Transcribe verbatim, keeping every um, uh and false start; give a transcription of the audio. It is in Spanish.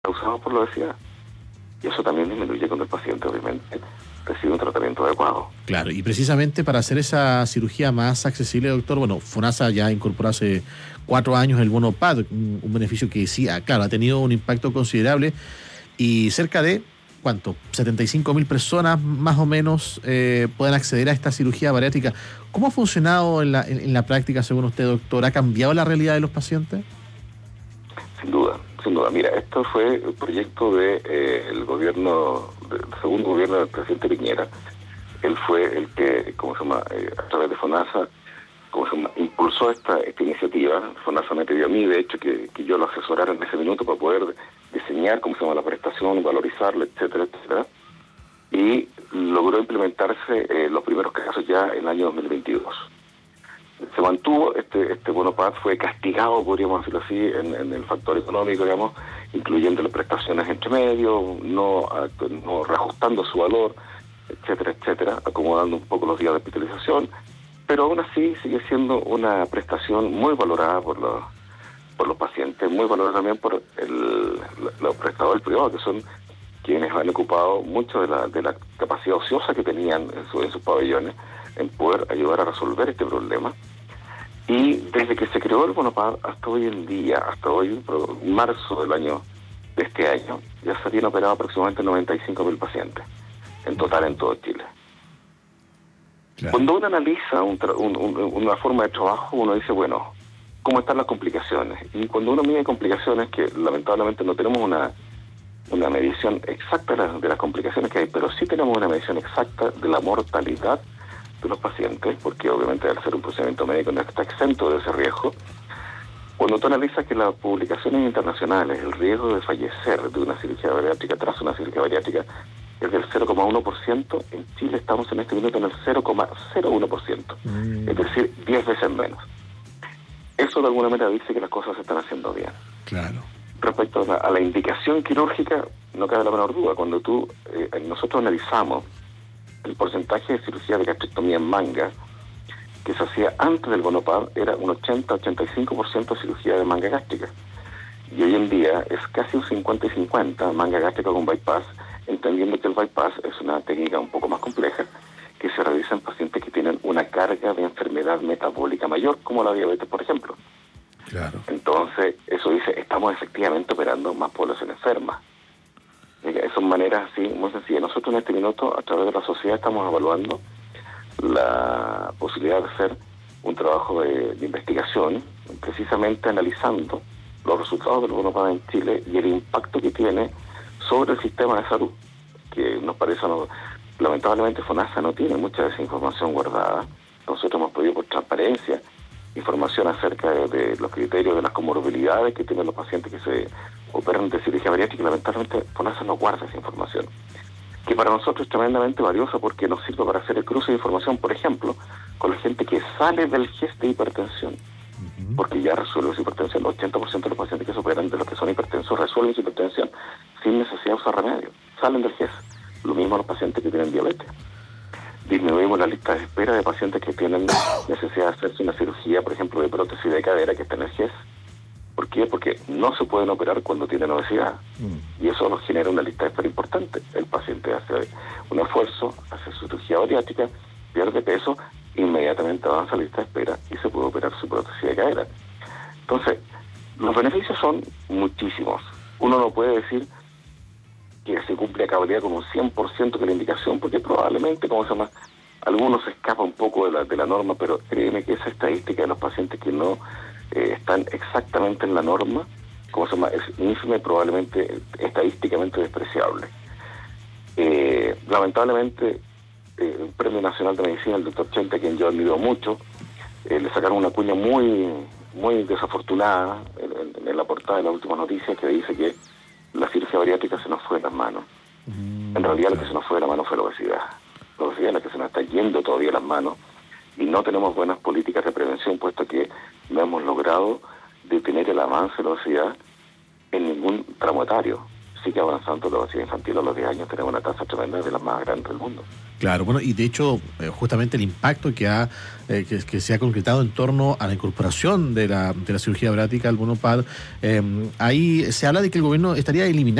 causados por la obesidad. Y eso también disminuye cuando el paciente, obviamente, recibe un tratamiento adecuado. Claro, y precisamente para hacer esa cirugía más accesible, doctor, bueno, FONASA ya incorporó hace cuatro años el bono P A D, un, un beneficio que sí, ah, claro, ha tenido un impacto considerable y cerca de, ¿cuánto? setenta y cinco mil personas más o menos eh, pueden acceder a esta cirugía bariátrica. ¿Cómo ha funcionado en la, en, en la práctica, según usted, doctor? ¿Ha cambiado la realidad de los pacientes? Sin duda, sin duda. Mira, esto fue el proyecto de eh, el gobierno, del segundo gobierno del presidente Piñera. Él fue el que, ¿cómo se llama?, eh, a través de FONASA, ¿cómo se llama?, impulsó esta, esta iniciativa. FONASA me pidió a mí, de hecho, que, que yo lo asesorara en ese minuto para poder diseñar, ¿cómo se llama?, la prestación, valorizarla, etcétera, etcétera. Y logró implementarse eh, los primeros casos ya en el año dos mil veintidós. Se mantuvo, este este bono P A D fue castigado, podríamos decirlo así, en, en el factor económico, digamos, incluyendo las prestaciones entre medio, no, no reajustando su valor, etcétera, etcétera, acomodando un poco los días de hospitalización, pero aún así sigue siendo una prestación muy valorada por los por los pacientes, muy valorada también por el, los prestadores privados, que son quienes han ocupado mucho de la, de la capacidad ociosa que tenían en, su, en sus pabellones en poder ayudar a resolver este problema. Y desde que se creó el bono P A D hasta hoy en día, hasta hoy, marzo del año de este año, ya se habían operado aproximadamente noventa y cinco mil pacientes, en total en todo Chile. Claro. Cuando uno analiza un un, un, una forma de trabajo, uno dice, bueno, ¿cómo están las complicaciones? Y cuando uno mide complicaciones, que lamentablemente no tenemos una una medición exacta de las, de las complicaciones que hay, pero sí tenemos una medición exacta de la mortalidad de los pacientes, porque obviamente al ser un procedimiento médico no está exento de ese riesgo. Cuando tú analizas que las publicaciones internacionales, el riesgo de fallecer de una cirugía bariátrica tras una cirugía bariátrica es del cero coma uno por ciento, en Chile estamos en este minuto en el cero coma cero uno por ciento, mm. es decir, diez veces menos. Eso de alguna manera dice que las cosas se están haciendo bien. Claro. Respecto a la, a la indicación quirúrgica, no cabe la menor duda. Cuando tú, eh, nosotros analizamos el porcentaje de cirugía de gastrectomía en manga que se hacía antes del bono P A D, era un ochenta a ochenta y cinco por ciento de cirugía de manga gástrica. Y hoy en día es casi un cincuenta y cincuenta manga gástrica con bypass, entendiendo que el bypass es una técnica un poco más compleja que se realiza en pacientes que tienen una carga de enfermedad metabólica mayor, como la diabetes, por ejemplo. Claro. Entonces, eso dice, estamos efectivamente operando más población enferma. Esas son maneras así muy sencillas. Nosotros en este minuto, a través de la sociedad, estamos evaluando la posibilidad de hacer un trabajo de, de investigación, precisamente analizando los resultados del bono P A D en Chile y el impacto que tiene sobre el sistema de salud, que nos parece, no, lamentablemente FONASA no tiene mucha de esa información guardada. Nosotros hemos pedido por transparencia información acerca de, de los criterios de las comorbilidades que tienen los pacientes que se operan de cirugía bariátrica, y lamentablemente FONASA no guarda esa información, que para nosotros es tremendamente valiosa porque nos sirve para hacer el cruce de información, por ejemplo, con la gente que sale del G E S de hipertensión, uh-huh. porque ya resuelve su hipertensión. El ochenta por ciento de los pacientes que se operan de los que son hipertensos resuelven su hipertensión sin necesidad de usar remedio, salen del G E S. Lo mismo los pacientes que tienen diabetes. Disminuimos la lista de espera de pacientes que tienen necesidad de hacerse una cirugía, por ejemplo, de prótesis de cadera que está en el G E S. ¿Por qué? Porque no se pueden operar cuando tienen obesidad. Mm. Y eso nos genera una lista de espera importante. El paciente hace un esfuerzo, hace su cirugía bariátrica, pierde peso, inmediatamente avanza la lista de espera y se puede operar su prótesis de cadera. Entonces, los beneficios son muchísimos. Uno no puede decir que se cumple a cabalidad con un cien por ciento de la indicación, porque probablemente, como se llama, algunos se escapa un poco de la, de la norma, pero créeme que esa estadística de los pacientes que no eh, están exactamente en la norma, como se llama, es ínfima y probablemente estadísticamente despreciable. Eh, lamentablemente, eh, el Premio Nacional de Medicina, el doctor Chente, a quien yo admiro mucho, eh, le sacaron una cuña muy muy desafortunada en, en la portada de las últimas noticias, que dice que la cirugía bariátrica se nos fue de las manos. Mm, en realidad, claro. Lo que se nos fue de las manos fue la obesidad. La obesidad es la que se nos está yendo todavía de las manos y no tenemos buenas políticas de prevención, puesto que no hemos logrado detener el avance de la obesidad en ningún tramo etario. sigue avanzando la obesidad infantil. A los diez años tenemos una tasa tremenda, de las más grandes del mundo. Claro, bueno, y de hecho, eh, justamente el impacto que ha eh, que, que se ha concretado en torno a la incorporación de la, de la cirugía bariátrica al bono P A D, eh, ahí se habla de que el gobierno estaría eliminando